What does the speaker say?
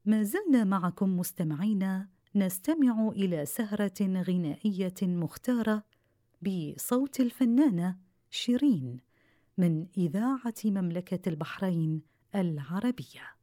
ما زلنا معكم مستمعين نستمع إلى سهرة غنائية مختارة بصوت الفنانة شيرين من إذاعة مملكة البحرين العربية.